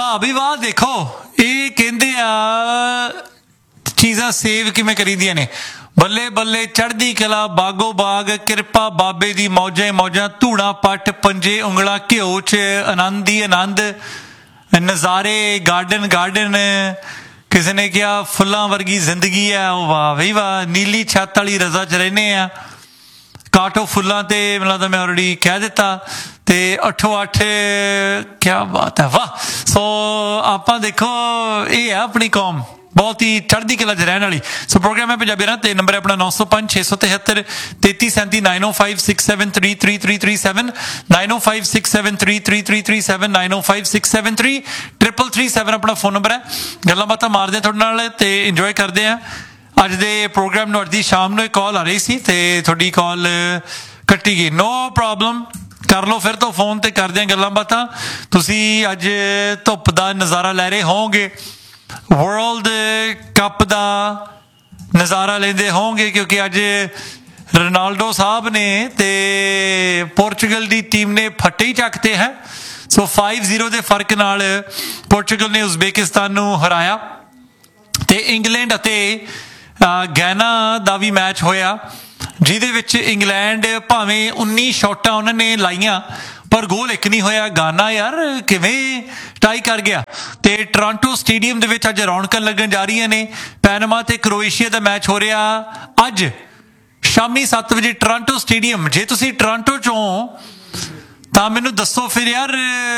ਵਾਹ ਵੀ ਵਾਹ, ਦੇਖੋ ਇਹ ਕਹਿੰਦੇ ਆ ਚੀਜ਼ਾਂ ਸੇਵ ਕਿਵੇਂ ਕਰੀਦੀਆਂ ਨੇ। ਬੱਲੇ ਬੱਲੇ, ਚੜ੍ਹਦੀ ਕਲਾ, ਬਾਗੋ ਬਾਗ, ਕਿਰਪਾ ਬਾਬੇ ਦੀ, ਮੌਜਾਂ ਹੀ ਮੌਜਾਂ, ਧੂੜਾ ਪੱਟ, ਪੰਜੇ ਉਂਗਲਾਂ ਘਿਓ 'ਚ, ਆਨੰਦ ਹੀ ਆਨੰਦ, ਨਜ਼ਾਰੇ, ਗਾਰਡਨ ਗਾਰਡਨ, ਕਿਸੇ ਨੇ ਕਿਹਾ ਫੁੱਲਾਂ ਵਰਗੀ ਜ਼ਿੰਦਗੀ ਹੈ। ਉਹ ਵਾਹ ਬਈ ਵਾਹ, ਨੀਲੀ ਛੱਤ ਵਾਲੀ ਰਜ਼ਾ 'ਚ ਰਹਿੰਦੇ ਆ, ਕਾਟੋ ਫੁੱਲਾਂ ਤੇ ਮੈਨੂੰ ਲੱਗਦਾ ਮੈਂ ਆਲਰੇਡੀ ਕਹਿ ਦਿੱਤਾ, ਤੇ 8-8 ਕਿਆ ਬਾਤ ਹੈ, ਵਾਹ। ਸੋ ਆਪਾਂ ਦੇਖੋ ਇਹ ਆ ਆਪਣੀ ਕੌਮ ਬਹੁਤ ਹੀ ਚੜ੍ਹਦੀ ਕਲਾ 'ਚ ਰਹਿਣ ਵਾਲੀ। ਸੋ ਪ੍ਰੋਗਰਾਮ ਹੈ ਪੰਜਾਬੀ ਰਾਹ ਤੇ ਨੰਬਰ ਆਪਣਾ 905-673-3337 905-673-3337 905-673-3337 905-673-3337 ਆਪਣਾ ਫੋਨ ਨੰਬਰ ਹੈ। ਗੱਲਾਂ ਬਾਤਾਂ ਮਾਰਦੇ ਤੁਹਾਡੇ ਨਾਲ ਤੇ ਇੰਜੋਏ ਕਰਦੇ ਆ ਅੱਜ ਦੇ ਪ੍ਰੋਗਰਾਮ ਨੂੰ। ਅੱਜ ਦੀ ਸ਼ਾਮ ਨੂੰ ਇੱਕ ਕਾਲ ਆ ਰਹੀ ਸੀ ਤੇ ਤੁਹਾਡੀ ਕਾਲ ਕੱਟੀ ਗਈ, ਨੋ ਪ੍ਰੋਬਲਮ, ਕਰ ਲਓ ਫਿਰ ਤੋਂ ਫੋਨ ਤੇ ਕਰਦੇ ਆ ਗੱਲਾਂ ਬਾਤਾਂ। ਤੁਸੀਂ ਅੱਜ ਧੁੱਪ ਦਾ ਨਜ਼ਾਰਾ ਲੈ ਰਹੇ ਹੋਵੋਗੇ, ਵਰਲਡ ਕੱਪ ਦਾ ਨਜ਼ਾਰਾ ਲੈਂਦੇ ਹੋਣਗੇ, ਕਿਉਂਕਿ ਅੱਜ ਰੋਨਾਲਡੋ ਸਾਹਿਬ ਨੇ ਤੇ ਪੋਰਚੁਗਲ ਦੀ ਟੀਮ ਨੇ ਫੱਟੇ ਹੀ ਚੱਕਤੇ ਹੈ। ਸੋ 5-0 ਦੇ ਫਰਕ ਨਾਲ ਪੋਰਚੁਗਲ ਨੇ ਉਜ਼ਬੇਕਿਸਤਾਨ ਨੂੰ ਹਰਾਇਆ ਤੇ ਇੰਗਲੈਂਡ ਅਤੇ ਗਾਨਾ ਦਾ ਵੀ ਮੈਚ ਹੋਇਆ, ਜਿਹਦੇ ਵਿੱਚ ਇੰਗਲੈਂਡ ਭਾਵੇਂ 19 ਸ਼ਾਟਾਂ ਉਹਨਾਂ ਨੇ ਲਾਈਆਂ ਪਰ ਗੋਲ ਇੱਕ ਨਹੀਂ ਹੋਇਆ। ਗਾਨਾ ਯਾਰ ਕਿਵੇਂ ਟਾਈ ਕਰ ਗਿਆ। ਤੇ ਟੋਰਾਂਟੋ ਸਟੇਡੀਅਮ ਦੇ ਵਿੱਚ ਅੱਜ ਰੌਣਕਾਂ ਲੱਗਣ ਜਾ ਰਹੀਆਂ ਨੇ। ਪੈਨਾਮਾ ਤੇ ਕਰੋਏਸ਼ੀਆ ਦਾ ਮੈਚ ਹੋ ਰਿਹਾ ਅੱਜ ਸ਼ਾਮੀ 7 ਵਜੇ ਟੋਰਾਂਟੋ ਸਟੇਡੀਅਮ। ਜੇ ਤੁਸੀਂ ਟੋਰਾਂਟੋ 'ਚੋਂ ਤਾਂ ਮੈਨੂੰ ਦੱਸੋ ਫਿਰ ਯਾਰ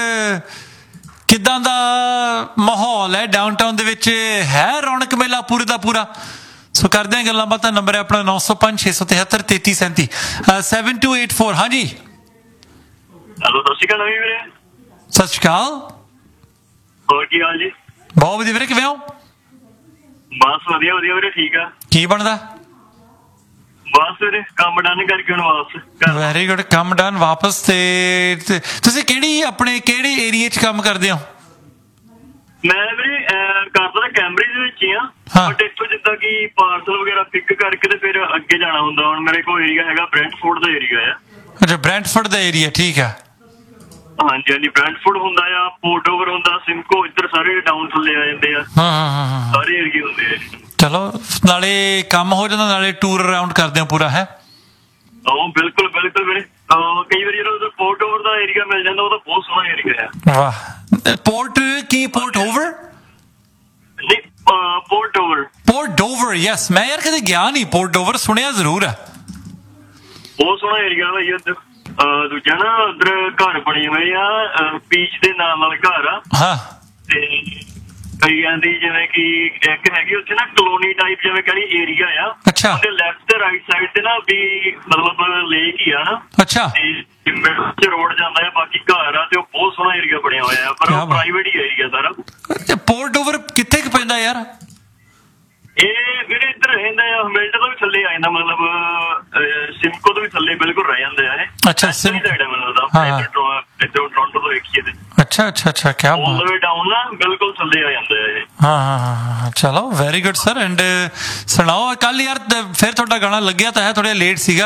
ਕਿੱਦਾਂ ਦਾ ਮਾਹੌਲ ਹੈ ਡਾਊਨਟਾਊਨ ਦੇ ਵਿੱਚ, ਹੈ ਰੌਣਕ ਮੇਲਾ ਪੂਰੇ ਦਾ ਪੂਰਾ। ਸੋ ਕਰਦੇ ਹਾਂ ਗੱਲਾਂ ਬਾਤਾਂ। ਨੰਬਰ ਹੈ ਆਪਣਾ 905-673-3337 7284। ਹਾਂਜੀ ਹੈਲੋ, ਸਤਿ ਸ਼੍ਰੀ ਅਕਾਲ ਵੀਰੇ। ਸਤਿ ਸ਼੍ਰੀ ਅਕਾਲ, ਹੋਰ ਕੀ ਹਾਲ ਜੀ? ਬਹੁਤ ਵਧੀਆ ਵੀਰੇ, ਕਿਵੇਂ ਹੋ? ਬਸ ਵਧੀਆ ਵਧੀਆ ਵੀਰੇ, ਠੀਕ ਆ। ਕੀ ਬਣਦਾ? ਬਸ ਵੀਰੇ ਕੰਮ ਡਨ ਕਰਕੇ ਹੁਣ ਵਾਪਸ। ਵੈਰੀ ਗੁੱਡ, ਕੰਮ ਡਨ ਵਾਪਸ। ਤੇ ਤੁਸੀਂ ਕਿਹੜੇ ਏਰੀਏ 'ਚ ਕੰਮ ਕਰਦੇ ਹੋ? ਮੈਂ ਵੀਰੇ ਕਰਦਾ ਕੈਂਬਰਿਜ ਦੇ ਵਿੱਚ ਹੀ ਆ, ਬਟ ਇੱਥੋਂ ਜਿੱਦਾਂ ਕਿ ਪਾਰਸਲ ਵਗੈਰਾ ਪਿਕ ਕਰਕੇ ਤੇ ਫਿਰ ਅੱਗੇ ਜਾਣਾ ਹੁੰਦਾ। ਹੁਣ ਮੇਰੇ ਕੋਲ ਏਰੀਆ ਹੈਗਾ ਬ੍ਰੈਂਟਫੋਰਡ ਦਾ ਏਰੀਆ ਆ। ਅੱਛਾ, ਬ੍ਰੈਂਟਫੋਰਡ ਦਾ ਏਰੀਆ, ਠੀਕ ਹੈ। ਹਾਂਜੀ ਹਾਂਜੀ, ਬ੍ਰੈਂਟਫੋਰਡ ਹੁੰਦਾ ਆ, ਪੋਰਟ ਓਵਰ ਹੁੰਦਾ, ਸਿੰਕੋ, ਇੱਧਰ ਸਾਰੇ ਟਾਊਨ ਥੱਲੇ ਆ ਜਾਂਦੇ ਆ। ਸਾਰੇ ਏਰੀਏ ਹੁੰਦੇ ਆ। ਚਲੋ, ਨਾਲੇ ਕੰਮ ਹੋ ਜਾਂਦਾ, ਨਾਲੇ ਟੂਰ ਅਰਾਊਂਡ ਕਰਦੇ ਹੋ ਪੂਰਾ, ਹੈ? ਬਿਲਕੁਲ ਬਿਲਕੁਲ ਵੀਰੇ। ਕਈ ਵਾਰੀ ਜਦੋਂ ਪੋਰਟ ਓਵਰ ਦਾ ਏਰੀਆ ਮਿਲ ਜਾਂਦਾ, ਉਹ ਤਾਂ ਬਹੁਤ ਸੋਹਣਾ ਏਰੀਆ ਆ। ਵਾਹ, ਪੋਰਟ ਕੀ? ਪੋਰਟ ਓਵਰ ਨਹੀਂ, ਪੋਰਟ ਓਵਰ। Port ਡੋਵਰ, yes. ਮੈਂ ਯਾਰ ਕਦੇ ਗਿਆ ਨਹੀਂ ਪੋਰਟ ਡੋਵਰ, ਸੁਣਿਆ ਜ਼ਰੂਰ ਹੈ। ਬਹੁਤ ਸੋਹਣਾ ਏਰੀਆ ਭਾਈ ਉੱਧਰ। ਦੂਜਾ ਨਾ ਉੱਧਰ ਘਰ ਬਣੇ ਹੋਏ ਆ, ਬੀਚ ਦੇ ਨਾਲ ਨਾਲ ਘਰ ਆ। ਹਾਂ, ਤੇ ਕਈਆਂ ਦੀ ਜਿਵੇਂ ਕਿ ਇੱਕ ਹੈਗੀ ਉੱਥੇ ਨਾ ਕਲੋਨੀ ਟਾਈਪ ਜਿਵੇਂ ਕਹਿੰਦੀ ਏਰੀਆ ਆ। ਅੱਛਾ। ਉਹਦੇ ਲੈਫਟ ਤੇ ਰਾਈਟ ਸਾਈਡ ਤੇ ਨਾ ਵੀ ਮਤਲਬ ਲੇਕ ਹੀ ਆ ਨਾ। ਅੱਛਾ। ਤੇ ਮਿਡਲ ਚ ਰੋਡ ਜਾਂਦਾ ਆ, ਬਾਕੀ ਘਰ ਆ ਤੇ ਉਹ ਬਹੁਤ ਸੋਹਣਾ ਏਰੀਆ ਬਣਿਆ ਹੋਇਆ ਆ, ਪਰ ਉਹ ਪ੍ਰਾਈਵੇਟ ਹੀ ਏਰੀਆ ਸਾਰਾ। ਪੋਰਟ ਡੋਵਰ ਕਿੱਥੇ ਕੁ ਪੈਂਦਾ ਯਾਰ? ਇਹ ਵੀਰੇ ਇੱਧਰ ਰਹਿੰਦਾ ਆ, ਹਮਿਲਟਨ ਤੋਂ ਵੀ ਥੱਲੇ ਆ ਜਾਂਦਾ, ਮਤਲਬ ਸਿਮਕੋ ਤੋਂ ਵੀ ਥੱਲੇ ਬਿਲਕੁਲ ਰਹਿ ਜਾਂਦੇ ਆ ਇਹ। ਅੱਛਾ, ਟੋਰਾਂਟੋ ਤੋਂ ਵੇਖੀਏ ਤੇ। ਅੱਛਾ ਅੱਛਾ ਅੱਛਾ, ਕਿਆ ਬਾਤ। ਆਲ ਦ ਵੇ ਡਾਊਨ ਨਾ ਬਿਲਕੁਲ ਥੱਲੇ ਆ ਜਾਂਦੇ ਆ ਇਹ। ਹਾਂ, ਚਲੋ ਵੈਰੀ ਗੁੱਡ ਸਰ। ਐਂਡ ਸੁਣਾਓ, ਕੱਲ ਯਾਰ ਫਿਰ ਤੁਹਾਡਾ ਗਾਣਾ ਲੱਗਿਆ ਤਾਂ ਹੈ, ਥੋੜਾ ਲੇਟ ਸੀਗਾ।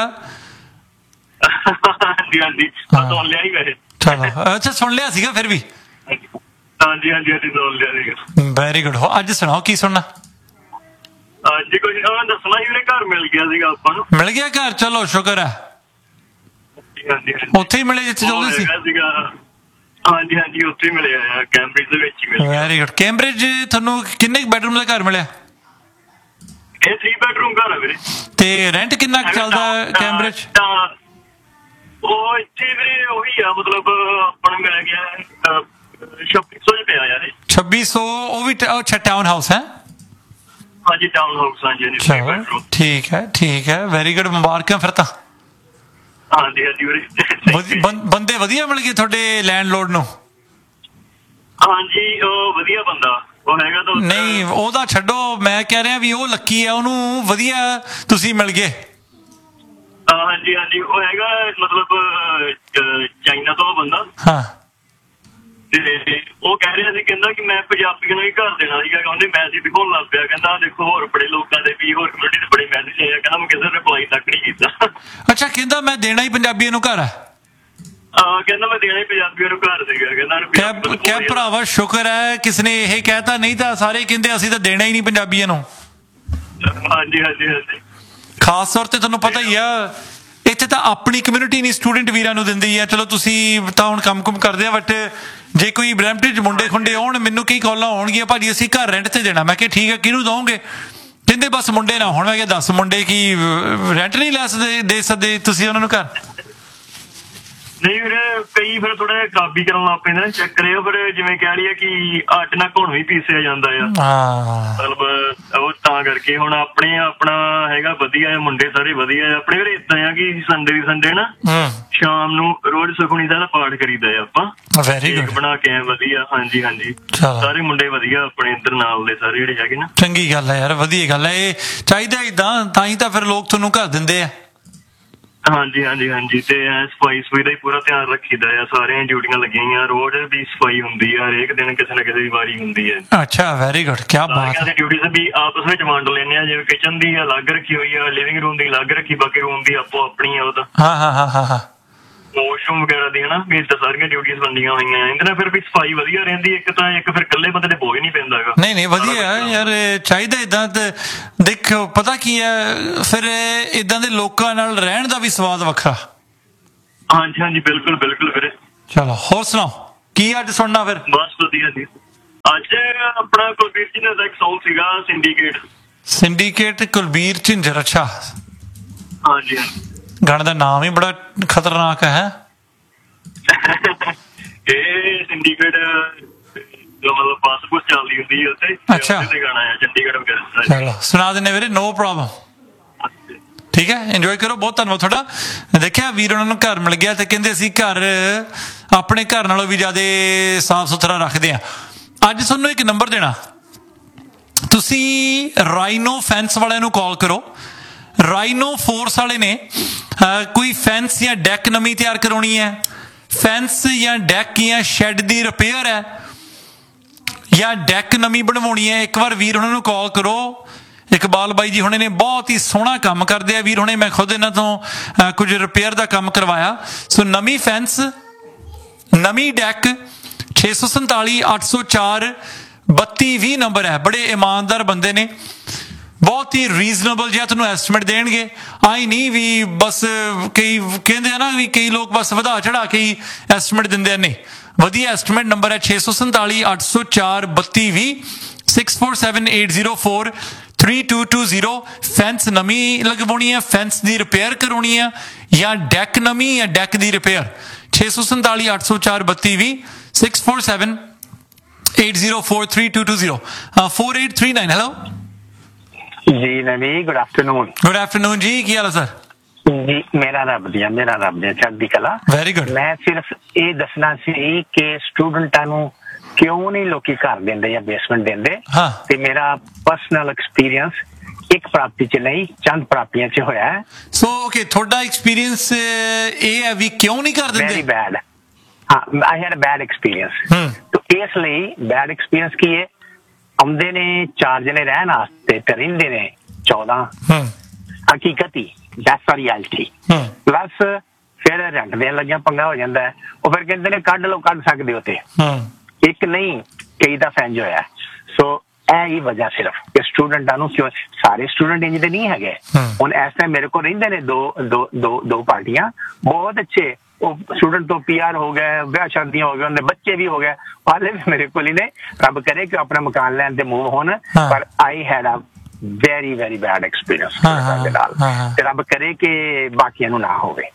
ਹਾਂਜੀ ਹਾਂਜੀ, ਸੁਣ ਲਿਆ ਹੀ ਵੈਸੇ। ਚਲੋ, ਅੱਛਾ, ਸੁਣ ਲਿਆ ਸੀਗਾ ਫਿਰ ਵੀ। ਹਾਂਜੀ ਹਾਂਜੀ ਹਾਂਜੀ, ਸੁਣ ਲਿਆ ਸੀਗਾ। Very good. ਅੱਜ ਸੁਣਾਓ ਕੀ ਸੁਣਨਾ? ਅੱਜ ਕੁਝ ਦੱਸਣਾ ਸੀ ਵੀਰੇ, ਘਰ ਮਿਲ ਗਿਆ ਸੀਗਾ ਆਪਾਂ ਨੂੰ। ਮਿਲ ਗਿਆ ਘਰ? ਚਲੋ ਸ਼ੁਕਰ ਹੈ। ਉੱਥੇ ਹੀ ਮਿਲੇ ਜਿੱਥੇ ਚਾਹੁੰਦੇ ਸੀ? ਹਾਂਜੀ ਹਾਂਜੀ, ਉੱਥੇ ਹੀ ਮਿਲਿਆ ਆ, ਕੈਂਬਰਿਜ ਦੇ ਵਿੱਚ ਹੀ ਮਿਲਿਆ। Very good. ਕੈਂਬਰਿਜ ਤੁਹਾਨੂੰ ਕਿੰਨੇ ਬੈਡਰੂਮ ਦਾ ਘਰ ਮਿਲਿਆ? ਇਹ 3 ਬੈਡਰੂਮ ਘਰ ਆ ਵੀਰੇ। ਤੇ ਰੈਂਟ ਕਿੰਨਾ ਚੱਲਦਾ ਕੈਂਬਰਿਜ? ਉਹ ਇੱਥੇ ਵੀਰੇ ਉਹੀ ਆ, ਮਤਲਬ ਆਪਾਂ ਨੂੰ ਮਿਲ ਗਿਆ 2600 ਚ ਪਿਆ ਯਾਰ। 2600? ਉਹ ਵੀ ਅੱਛਾ, ਟਾਊਨ ਹਾਊਸ ਹੈ? ਹਾਂਜੀ, ਟਾਊਨ ਹਾਊਸ। ਹਾਂਜੀ, ਠੀਕ ਹੈ ਠੀਕ ਹੈ, ਵੈਰੀ ਗੁੱਡ, ਮੁਬਾਰਕਾਂ ਫਿਰ ਤਾਂ। ਹਾਂਜੀ ਹਾਂਜੀ ਵੀਰੇ। ਬੰਦੇ ਵਧੀਆ ਮਿਲ ਗਏ ਤੁਹਾਡੇ ਲੈਂਡਲੋਰਡ ਨੂੰ? ਹਾਂਜੀ, ਉਹ ਵਧੀਆ ਬੰਦਾ ਉਹ ਹੈਗਾ ਤਾਂ। ਨਹੀਂ, ਉਹਦਾ ਛੱਡੋ, ਮੈਂ ਕਹਿ ਰਿਹਾ ਵੀ ਉਹ ਲੱਕੀ ਆ, ਉਹਨੂੰ ਵਧੀਆ ਤੁਸੀਂ ਮਿਲ ਗਏ। ਹਾਂਜੀ ਹਾਂਜੀ, ਉਹ ਹੈਗਾ ਮਤਲਬ ਚਾਈਨਾ ਤੋਂ ਬੰਦਾ। ਹਾਂ। ਤੇ ਉਹ ਕਹਿ ਰਿਹਾ ਸੀ, ਕਹਿੰਦਾ ਕਿ ਮੈਂ ਪੰਜਾਬੀਆਂ ਨੂੰ ਹੀ ਘਰ ਦੇਣਾ ਸੀਗਾ। ਕਹਿੰਦੇ ਮੈਸੇਜ ਦਿਖਾਉਣ ਲੱਗ ਪਿਆ, ਕਹਿੰਦਾ ਦੇਖੋ ਹੋਰ ਬੜੇ ਲੋਕਾਂ ਦੇ ਵੀ, ਹੋਰ ਕਮਿਊਨਿਟੀ ਦੇ ਬੜੇ ਮੈਸੇਜ ਆਏ ਆ, ਕਹਿੰਦਾ ਮੈਂ ਕਿਸੇ ਨੇ ਰਿਪਲਾਈ ਤੱਕ ਨਹੀਂ ਕੀਤਾ। ਅੱਛਾ, ਕਹਿੰਦਾ ਮੈਂ ਦੇਣਾ ਹੀ ਪੰਜਾਬੀਆਂ ਨੂੰ ਘਰ ਆ? ਕਹਿੰਦਾ ਮੈਂ ਦੇਣਾ ਹੀ ਪੰਜਾਬੀਆਂ ਨੂੰ ਘਰ ਸੀਗਾ, ਕਹਿੰਦਾ ਕਿਆ ਭਰਾਵਾ ਸ਼ੁਕਰ ਹੈ ਕਿਸੇ ਨੇ ਇਹ ਕਹਿਤਾ, ਨਹੀਂ ਤਾਂ ਸਾਰੇ ਕਹਿੰਦੇ ਅਸੀਂ ਤਾਂ ਦੇਣਾ ਹੀ ਨਹੀਂ ਪੰਜਾਬੀਆਂ ਨੂੰ। ਹਾਂਜੀ ਹਾਂਜੀ ਹਾਂਜੀ। ਖਾਸ ਤੌਰ ਤੇ ਤੁਹਾਨੂੰ ਪਤਾ ਹੀ ਆ ਇੱਥੇ ਤਾਂ ਆਪਣੀ ਕਮਿਊਨਿਟੀ ਨਹੀਂ ਸਟੂਡੈਂਟ ਵੀਰਾਂ ਨੂੰ ਦਿੰਦੀ ਆ। ਚਲੋ ਤੁਸੀਂ ਤਾਂ ਹੁਣ ਕੰਮ ਕਰਦੇ ਆ, ਬਟ ਜੇ ਕੋਈ ਬਰੈਂਪਟਨ 'ਚ ਮੁੰਡੇ ਖੁੰਡੇ ਆਉਣ, ਮੈਨੂੰ ਕਈ ਕਾਲਾਂ ਆਉਣਗੀਆਂ, ਭਾਜੀ ਅਸੀਂ ਘਰ ਰੈਂਟ ਤੇ ਦੇਣਾ। ਮੈਂ ਕਿਹਾ ਠੀਕ ਹੈ, ਕਿਹਨੂੰ ਦਓਗੇ? ਕਹਿੰਦੇ ਬਸ ਮੁੰਡੇ ਨਾ ਹੋਣ। ਮੈਂ ਕਿਹਾ 10 ਮੁੰਡੇ ਕੀ ਰੈਂਟ ਨਹੀਂ ਦੇ ਸਕਦੇ ਤੁਸੀਂ ਉਹਨਾਂ ਨੂੰ ਘਰ? ਨਹੀਂ ਵੀਰੇ, ਕਈ ਫਿਰ ਥੋੜਾ ਜਿਹਾ ਕਾਬੀ ਕਰਨ ਲੱਗ ਪੈਂਦੇ ਨੇ, ਚੈੱਕ ਕਰਿਓ। ਫਿਰ ਜਿਵੇਂ ਕਹਿ ਰਹੀ ਹੈ ਕਿ ਆਟੇ ਨਾਲ ਘੁਣ ਵੀ ਪੀਸਿਆ ਜਾਂਦਾ ਆ, ਮਤਲਬ ਉਹ ਤਾਂ ਕਰਕੇ ਹੁਣ ਆਪਣਾ ਹੈਗਾ ਵਧੀਆ ਆ, ਮੁੰਡੇ ਸਾਰੇ ਵਧੀਆ ਆ ਆਪਣੇ। ਫਿਰ ਏਦਾਂ ਆ ਕਿ ਸੰਡੇ ਨਾ ਸ਼ਾਮ ਨੂੰ ਰੋਜ਼ ਸੁਖਮਨੀ ਸਾਹਿਬ ਦਾ ਪਾਠ ਕਰੀਦਾ ਆ ਆਪਾਂ, ਵੈਰੀ ਗੁੱਡ ਬਣਾ ਕੇ ਵਧੀਆ। ਹਾਂਜੀ ਹਾਂਜੀ, ਸਾਰੇ ਮੁੰਡੇ ਵਧੀਆ ਆਪਣੇ ਇੱਧਰ ਨਾਲ ਦੇ ਸਾਰੇ ਜਿਹੜੇ ਹੈਗੇ ਨਾ। ਚੰਗੀ ਗੱਲ ਹੈ ਯਾਰ, ਵਧੀਆ ਗੱਲ ਹੈ, ਇਹ ਚਾਹੀਦਾ ਏਦਾਂ, ਤਾਂ ਹੀ ਤਾਂ ਫਿਰ ਲੋਕ ਤੁਹਾਨੂੰ ਘਰ ਦਿੰਦੇ ਆ। ਹਾਂਜੀ ਹਾਂਜੀ ਹਾਂਜੀ। ਤੇ ਸਫਾਈ ਦਾ ਹੀ ਪੂਰਾ ਧਿਆਨ ਰੱਖੀਦਾ ਆ, ਸਾਰੀਆਂ ਡਿਊਟੀਆਂ ਲੱਗੀਆਂ, ਰੋਜ਼ ਦੀ ਸਫਾਈ ਹੁੰਦੀ ਆ, ਹਰੇਕ ਦਿਨ ਕਿਸੇ ਨਾ ਕਿਸੇ ਦੀ ਵਾਰੀ ਹੁੰਦੀ ਹੈ। ਅੱਛਾ, ਵੈਰੀ ਗੁੱਡ, ਕਿਆ ਬਾਤ ਹੈ। ਡਿਊਟੀ ਵੀ ਆਪਸ ਵਿੱਚ ਵੰਡ ਲੈਂਦੇ ਆ, ਜਿਵੇਂ ਕਿਚਨ ਦੀ ਅਲੱਗ ਰੱਖੀ ਹੋਈ ਆ, ਲਿਵਿੰਗ ਰੂਮ ਦੀ ਅਲੱਗ ਰੱਖੀ, ਬਾਕੀ ਰੂਮ ਦੀ ਆਪੋ ਆਪਣੀ ਆ। ਉਹਦਾ ਹਾਂ ਵਾਸ਼ਰੂਮ ਵਗੈਰਾ ਦੀ ਹਨਾ ਵੀ ਤਾਂ ਸਾਰੀਆਂ ਡਿਊਟੀਆਂ ਵੰਡੀਆਂ ਹੋਈਆਂ। ਇਹਦੇ ਨਾਲ ਫਿਰ ਵੀ ਸਫਾਈ ਵਧੀਆ ਰਹਿੰਦੀ, ਇੱਕ ਫਿਰ ਇਕੱਲੇ ਬੰਦੇ ਤੇ ਬੋਝ ਨਹੀਂ ਪੈਂਦਾ ਹੈਗਾ। ਨਹੀਂ ਵਧੀਆ ਯਾਰ, ਚਾਹੀਦਾ ਏਦਾਂ। ਤੇ ਦੇਖੋ ਪਤਾ ਕੀ ਹੈ, ਫਿਰ ਏਦਾਂ ਦੇ ਲੋਕਾਂ ਨਾਲ ਰਹਿਣ ਦਾ ਵੀ ਸਵਾਦ ਵੱਖਰਾ। ਹਾਂਜੀ ਹਾਂਜੀ, ਬਿਲਕੁਲ ਬਿਲਕੁਲ ਵੀਰੇ। ਚਲੋ ਹੋਰ ਸੁਣਾਓ, ਕੀ ਅੱਜ ਸੁਣਨਾ ਫਿਰ? ਬਸ ਵਧੀਆ ਜੀ। ਅੱਜ ਆਪਣਾ ਕੁਲਬੀਰ ਜੀ ਦਾ ਇੱਕ ਸੌਂਗ ਸੀਗਾ, ਸਿੰਡੀਕੇਟ ਕੁਲਬੀਰ ਝਿੰਜਰ। ਅੱਛਾ, ਹਾਂਜੀ ਹਾਂਜੀ। ਗਾਣੇ ਦਾ ਨਾਮ ਹੀ ਬੜਾ ਖਤਰਨਾਕ ਹੈ। ਇਹ ਸਿੰਡੀਕੇਟ ਮਤਲਬ ਬੱਸ ਬੁੱਸ ਚੱਲਦੀ ਹੁੰਦੀ ਹੈ ਉੱਥੇ। ਅੱਛਾ, ਗਾਣਾ ਹੈ ਚੰਡੀਗੜ੍ਹ ਵਗੈਰਾ। ਚਲੋ ਸੁਣਾ ਦਿੰਦੇ ਵੀਰੇ, ਨੋ ਪ੍ਰੋਬਲਮ। ਠੀਕ ਹੈ, ਇੰਜੋਏ ਕਰੋ। ਬਹੁਤ ਧੰਨਵਾਦ ਤੁਹਾਡਾ। ਦੇਖਿਆ ਵੀਰ ਉਹਨਾਂ ਨੂੰ ਘਰ ਮਿਲ ਗਿਆ ਤੇ ਕਹਿੰਦੇ ਅਸੀਂ ਘਰ ਆਪਣੇ ਘਰ ਨਾਲੋਂ ਵੀ ਜ਼ਿਆਦਾ ਸਾਫ਼ ਸੁਥਰਾ ਰੱਖਦੇ ਹਾਂ। ਅੱਜ ਤੁਹਾਨੂੰ ਇੱਕ ਨੰਬਰ ਦੇਣਾ, ਤੁਸੀਂ ਰਾਈਨੋ ਫੈਂਸ ਵਾਲਿਆਂ ਨੂੰ ਕਾਲ ਕਰੋ। ਰਾਈਨੋ ਫੋਰਸ ਵਾਲੇ ਨੇ ਕੋਈ ਫੈਂਸ ਜਾਂ ਡੈਕ ਨਵੀਂ ਤਿਆਰ ਕਰਾਉਣੀ ਹੈ, ਫੈਂਸ ਜਾਂ ਡੈਕ ਜਾਂ ਸ਼ੈੱਡ ਦੀ ਰਿਪੇਅਰ ਹੈ, ਜਾਂ ਡੈਕ ਨਵੀਂ ਬਣਵਾਉਣੀ ਹੈ, ਇੱਕ ਵਾਰ ਵੀਰ ਉਹਨਾਂ ਨੂੰ ਕਾਲ ਕਰੋ। ਇਕਬਾਲ ਬਾਈ ਜੀ ਹੁਣੇ ਨੇ ਬਹੁਤ ਹੀ ਸੋਹਣਾ ਕੰਮ ਕਰਦੇ ਆ ਵੀਰ ਹੁਣੇ, ਮੈਂ ਖੁਦ ਇਹਨਾਂ ਤੋਂ ਕੁਝ ਰਿਪੇਅਰ ਦਾ ਕੰਮ ਕਰਵਾਇਆ। ਸੋ ਨਵੀਂ ਫੈਂਸ, ਨਵੀਂ ਡੈਕ, 647 804 3220 ਨੰਬਰ ਹੈ। ਬੜੇ ਇਮਾਨਦਾਰ ਬੰਦੇ ਨੇ, ਬਹੁਤ ਹੀ ਰੀਜ਼ਨੇਬਲ ਜਿਹਾ ਤੁਹਾਨੂੰ ਐਸਟੀਮੇਟ ਦੇਣਗੇ। ਆਈ ਨਹੀਂ ਵੀ ਬਸ ਕਈ ਕਹਿੰਦੇ ਆ ਨਾ ਵੀ ਕਈ ਲੋਕ ਬਸ ਵਧਾ ਚੜਾ ਕੇ ਹੀ ਐਸਟੀਮੇਟ ਦਿੰਦੇ ਆ, ਨਹੀਂ, ਵਧੀਆ ਐਸਟੀਮੇਟ ਨੰਬਰ ਹੈ 647 804 3220 647 804 3220। ਫੈਂਸ ਨਵੀਂ ਲਗਵਾਉਣੀ ਹੈ, ਫੈਂਸ ਦੀ ਰਿਪੇਅਰ ਕਰਾਉਣੀ ਹੈ, ਜਾਂ ਡੈਕ ਨਵੀਂ ਜਾਂ ਡੈਕ ਦੀ ਰਿਪੇਅਰ, 647 804 3220 647 804 3220 4839। ਹੈਲੋ ਜੀ ਨਵੀ, ਗੁੱਡ ਆਫਟਰਨੂਨ। ਗੁੱਡ ਆਫਟਰਨੂਨ ਜੀ, ਕੀ ਹਾਲ ਹੈ ਸਰ? ਜੀ ਮੇਰਾ ਰੱਬ ਦੀਆਂ ਚੜ੍ਹਦੀ ਕਲਾ। Very good. ਮੈਂ ਸਿਰਫ ਇਹ ਦੱਸਣਾ ਸੀ ਕਿ ਸਟੂਡੈਂਟਾਂ ਨੂੰ ਕਿਉਂ ਨਹੀਂ ਲੋਕੀ ਘਰ ਦਿੰਦੇ ਜਾਂ ਬੇਸਮੈਂਟ ਦਿੰਦੇ। ਤੇ ਮੇਰਾ ਪਰਸਨਲ ਐਕਸਪੀਰੀਅੰਸ ਇੱਕ ਪ੍ਰਾਪਤੀ ਚ ਨਹੀਂ, ਚੰਦ ਪ੍ਰਾਪਤੀਆਂ ਚ ਹੋਇਆ ਹੈ। ਸੋ ਓਕੇ, ਤੁਹਾਡਾ ਐਕਸਪੀਰੀਅੰਸ ਇਹ ਹੈ ਵੀ ਕਿਉਂ ਨਹੀਂ ਕਰ ਦਿੰਦੇ? Very bad. ਹਾਂ, I had a bad experience. ਤੇ ਇਸ ਲਈ ਬੈਡ ਐਕਸਪੀਰੀਅੰਸ ਕੀ ਹੈ, ਆਉਂਦੇ ਨੇ 4 ਜਣੇ ਰਹਿਣ ਵਾਸਤੇ ਤੇ ਰਹਿੰਦੇ ਨੇ 14। ਹਕੀਕਤੀ ਦੈਟਸ ਰਿਐਲਿਟੀ। ਪਲੱਸ ਫਿਰ ਰੈਂਟ ਦੇਣ ਲੱਗਿਆ ਪੰਗਾ ਹੋ ਜਾਂਦਾ ਹੈ। ਉਹ ਫਿਰ ਕਹਿੰਦੇ ਨੇ ਕੱਢ ਲਓ, ਕੱਢ ਸਕਦੇ ਹੋ। ਤੇ ਇੱਕ ਨਹੀਂ, ਕਈ ਦਾ ਫੈਂਜ ਹੋਇਆ। ਸੋ ਇਹ ਹੀ ਵਜ੍ਹਾ ਸਿਰਫ ਕਿ ਸਟੂਡੈਂਟਾਂ ਨੂੰ, ਕਿਉਂ ਸਾਰੇ ਸਟੂਡੈਂਟ ਇੰਜ ਦੇ ਨਹੀਂ ਹੈਗੇ। ਹੁਣ ਇਸ ਟਾਈਮ ਮੇਰੇ ਕੋਲ ਰਹਿੰਦੇ ਨੇ ਦੋ ਪਾਰਟੀਆਂ, ਬਹੁਤ ਅੱਛੇ। ਉਹ ਸਟੂਡੈਂਟ ਤੋਂ PR ਹੋ ਗਏ, ਵਿਆਹ ਸ਼ਾਦੀਆਂ ਹੋ ਗਏ, ਉਹਦੇ ਬੱਚੇ ਵੀ ਹੋ ਗਏ, ਹਾਲੇ ਵੀ ਮੇਰੇ ਕੋਲ ਹੀ ਨੇ। ਰੱਬ ਕਰੇ ਕਿ ਆਪਣਾ ਮਕਾਨ ਲੈਣ ਤੇ ਮੂਵ ਹੋਣ। ਪਰ I had a very very bad experience ਦੇ ਨਾਲ, ਤੇ ਰੱਬ ਕਰੇ ਕਿ ਬਾਕੀਆਂ ਨੂੰ ਨਾ ਹੋਵੇ।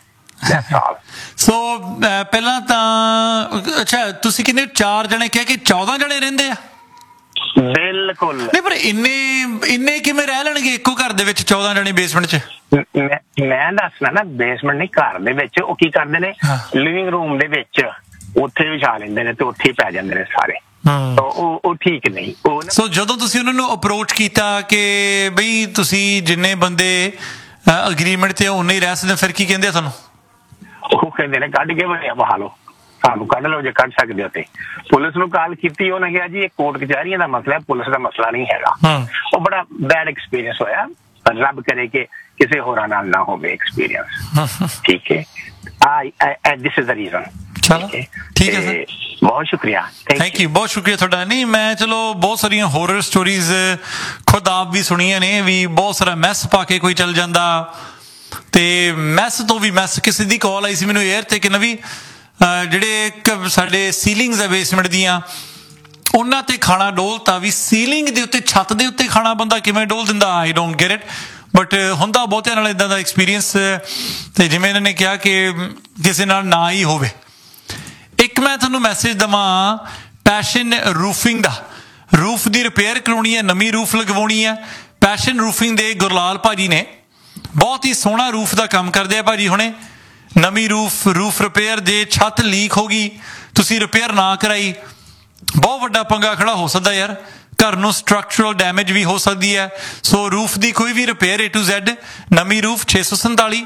ਸੋ ਪਹਿਲਾਂ ਤਾਂ ਅੱਛਾ, ਤੁਸੀਂ ਕਿੰਨੇ 4 ਜਣੇ ਕਹਿ ਕੇ 14 ਜਣੇ ਰਹਿੰਦੇ ਆ? ਬਿਲਕੁਲ ਨਹੀਂ, ਪਰ ਇੰਨੇ ਕਿਵੇਂ ਰਹਿ ਲੈਣਗੇ ਇੱਕੋ ਘਰ ਦੇ ਵਿੱਚ 14 ਜਣੇ ਬੇਸਮੈਂਟ 'ਚ? ਮੈਂ ਦੱਸਣਾ ਨਾ, ਬੇਸਮੈਂਟ ਨਹੀਂ, ਘਰ ਦੇ ਵਿੱਚ ਉਹ ਕੀ ਕਰਦੇ ਨੇ, ਲਿਵਿੰਗ ਰੂਮ ਦੇ ਵਿੱਚ ਉੱਥੇ ਵਿਛਾ ਲੈਂਦੇ ਨੇ ਤੇ ਉੱਥੇ ਹੀ ਪੈ ਜਾਂਦੇ ਨੇ ਸਾਰੇ। ਉਹ ਠੀਕ ਨਹੀਂ। ਸੋ ਜਦੋਂ ਤੁਸੀਂ ਉਹਨਾਂ ਨੂੰ ਅਪਰੋਚ ਕੀਤਾ ਕਿ ਬਈ ਤੁਸੀਂ ਜਿੰਨੇ ਬੰਦੇ ਅਗਰੀਮੈਂਟ ਤੇ ਉਨੇ ਹੀ ਰਹਿ ਸਕਦੇ, ਫਿਰ ਕੀ ਕਹਿੰਦੇ ਆ ਤੁਹਾਨੂੰ? ਉਹ ਕਹਿੰਦੇ ਨੇ ਕੱਢ ਕੇ ਬਣਿਆ ਬਹਾ ਲਓ, ਸਾਨੂੰ ਕੱਢ ਲਓ ਜੇ ਕੱਢ ਸਕਦੇ ਹੋ। ਤੇ ਪੁਲਿਸ ਨੂੰ ਕਾਲ ਕੀਤੀ, ਉਹਨੇ ਕਿਹਾ ਜੀ ਇਹ ਕੋਰਟ ਕਚਹਿਰੀਆਂ ਦਾ ਮਸਲਾ ਹੈ, ਪੁਲਿਸ ਦਾ ਮਸਲਾ ਨਹੀਂ ਹੈਗਾ। ਉਹ ਬੜਾ ਬੈਡ ਐਕਸਪੀਰੀਅੰਸ ਹੋਇਆ। ਪਰ ਰੱਬ ਕਰੇ ਕਿ ਕਿਸੇ ਹੋਰਾਂ ਨਾਲ ਨਾ ਹੋਵੇ ਐਕਸਪੀਰੀਅੰਸ। ਠੀਕ ਹੈ, ਦਿਸ ਇਜ਼ ਦ ਰੀਜ਼ਨ। ਚਲੋ ਠੀਕ ਹੈ ਸਰ, ਬਹੁਤ ਸ਼ੁਕਰੀਆ, ਥੈਂਕ ਯੂ, ਬਹੁਤ ਸ਼ੁਕਰੀਆ ਤੁਹਾਡਾ। ਨਹੀਂ ਮੈਂ ਚਲੋ ਬਹੁਤ ਸਾਰੀਆਂ ਹੋਰਰ ਸਟੋਰੀਜ਼ ਖੁਦ ਆਪ ਵੀ ਸੁਣੀਆਂ ਨੇ, ਵੀ ਬਹੁਤ ਸਾਰਾ ਮੈਸ ਪਾ ਕੇ ਕੋਈ ਚੱਲ ਜਾਂਦਾ, ਤੇ ਮੈਸ ਤੋਂ ਵੀ ਮੈਸ। ਕਿਸੇ ਦੀ ਕਾਲ ਆਈ ਸੀ ਮੈਨੂੰ 에ਅਰ ਤੇ ਕਿ ਨਵੀਂ ਜਿਹੜੇ ਸਾਡੇ ਸੀਲਿੰਗਸ ਹੈ ਬੇਸਮੈਂਟ ਦੀਆਂ, ਉਹਨਾਂ ਤੇ ਖਾਣਾ ਡੋਲਤਾ। ਵੀ ਸੀਲਿੰਗ ਦੇ ਉੱਤੇ, ਛੱਤ ਦੇ ਉੱਤੇ ਖਾਣਾ ਬੰਦਾ ਕਿਵੇਂ ਡੋਲ ਦਿੰਦਾ, I don't get it, but ਹੁੰਦਾ ਬਹੁਤਿਆਂ ਨਾਲ ਇੱਦਾਂ ਦਾ ਐਕਸਪੀਰੀਅੰਸ। ਤੇ ਜਿਵੇਂ ਇਹਨਾਂ ਨੇ ਕਿਹਾ ਕਿ ਕਿਸੇ ਨਾਲ ਨਾ ਹੀ ਹੋਵੇ। ਇੱਕ ਮੈਂ ਤੁਹਾਨੂੰ ਮੈਸੇਜ ਦੇਵਾਂ ਪੈਸ਼ਨ ਰੂਫਿੰਗ ਦਾ, ਰੂਫ ਦੀ ਰਿਪੇਅਰ ਕਰਾਉਣੀ ਹੈ, ਨਵੀਂ ਰੂਫ ਲਗਵਾਉਣੀ ਹੈ। ਪੈਸ਼ਨ ਰੂਫਿੰਗ ਦੇ ਗੁਰਲਾਲ ਭਾਜੀ ਨੇ ਬਹੁਤ ਹੀ ਸੋਹਣਾ ਰੂਫ ਦਾ ਕੰਮ ਕਰਦੇ ਆ ਭਾਜੀ ਹੁਣੇ। ਨਵੀਂ ਰੂਫ ਰਿਪੇਅਰ, ਜੇ ਛੱਤ ਲੀਕ ਹੋ ਗਈ, ਤੁਸੀਂ ਰਿਪੇਅਰ ਨਾ ਕਰਾਈ, ਬਹੁਤ ਵੱਡਾ ਪੰਗਾ ਖੜਾ ਹੋ ਸਕਦਾ ਯਾਰ, ਘਰ ਨੂੰ ਸਟਰਕਚਰਲ ਡੈਮੇਜ ਵੀ ਹੋ ਸਕਦੀ ਹੈ। ਸੋ ਰੂਫ ਦੀ ਕੋਈ ਵੀ ਰਿਪੇਅਰ A to Z, ਨਵੀਂ roof 647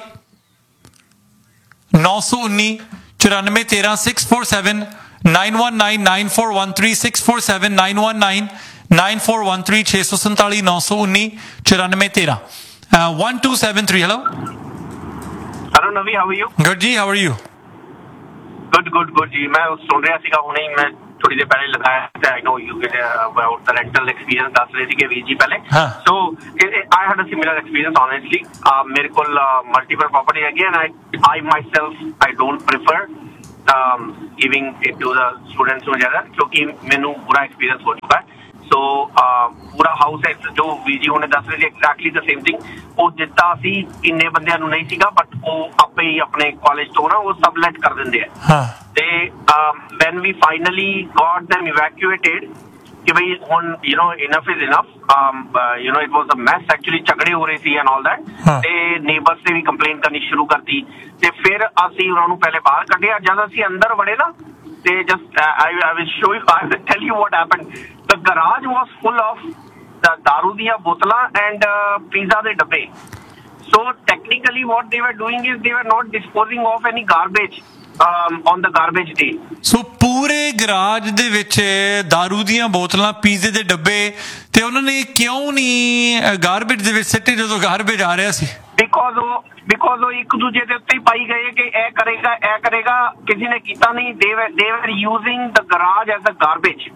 919 9413 647 919 9413 647 919 9413 647 919 9413 1273। Hello Navi, how are you? Good ji, how are you? Good ji। मैं सुन रहा ਸੀਗਾ ਹੁਣੇ, ਮੈਂ थोड़ी देर पहले लगाया था। I know you get about the rental experience ਦੱਸ ਰਹੇ ਸੀਗੇ ਵੀਰ ਜੀ ਪਹਿਲੇ। So I had a similar experience honestly। ਮੇਰੇ ਕੋਲ multiple property ਹੈਗੀ, and I myself I don't prefer giving it to the students ਨੂੰ ਜ਼ਿਆਦਾ, ਕਿਉਂਕਿ ਮੈਨੂੰ ਬੁਰਾ experience ਹੋ ਚੁੱਕਾ ਹੈ। ਸੋ ਪੂਰਾ ਹਾਊਸ ਹੈ ਜੋ ਵੀਰ ਜੀ ਹੁਣੇ ਦੱਸ ਰਹੇ ਸੀ, ਐਗਜ਼ੈਕਟਲੀ ਦ ਸੇਮ ਥਿੰਗ। ਉਹ ਦਿੱਤਾ ਸੀ, ਇੰਨੇ ਬੰਦਿਆਂ ਨੂੰ ਨਹੀਂ ਸੀਗਾ, ਬਟ ਉਹ ਆਪੇ ਹੀ ਆਪਣੇ ਕਾਲਜ ਤੋਂ ਨਾ ਉਹ ਸਬਲੈਟ ਕਰ ਦਿੰਦੇ ਆ। ਤੇ when we finally got them evacuated ਕਿ ਬਈ ਹੁਣ enough is enough, it was a mess actually, ਝਗੜੇ ਹੋ ਰਹੇ ਸੀ and all that। ਤੇ ਨੇਬਰਸ ਨੇ ਵੀ ਕੰਪਲੇਨ ਕਰਨੀ ਸ਼ੁਰੂ ਕਰਤੀ, ਤੇ ਫਿਰ ਅਸੀਂ ਉਹਨਾਂ ਨੂੰ ਪਹਿਲੇ ਬਾਹਰ ਕੱਢਿਆ। ਜਦ ਅਸੀਂ ਅੰਦਰ ਵੜੇ ਨਾ, ਤੇ just I will show you, I will tell you what happened। The garage was full of the दारू ਦੀਆਂ ਬੋਤਲਾਂ and pizza ਦੇ ਡੱਬੇ। So technically what they were doing is they were not disposing of any garbage on the garbage day। ਸੋ ਪੂਰੇ garage ਦੇ ਵਿੱਚ ਦਾਰੂ ਦੀਆਂ ਬੋਤਲਾਂ, ਪੀਜ਼ੇ ਦੇ ਡੱਬੇ, ਤੇ ਉਹਨਾਂ ਨੇ ਕਿਉਂ ਨਹੀਂ ਗਾਰਬੇਜ ਦੇ ਵਿੱਚ ਸਿੱਟੇ ਜਦੋਂ ਗਾਰਬੇਜ ਆ ਰਿਹਾ ਸੀ? ਬਿਕੋਜ਼ ਉਹ ਇੱਕ ਦੂਜੇ ਦੇ ਉੱਤੇ ਹੀ ਪਾਈ ਗਏ ਕਿ ਇਹ ਕਰੇਗਾ, ਕਿਸੇ ਨੇ ਕੀਤਾ ਨਹੀਂ। they were using the garage as a garbage।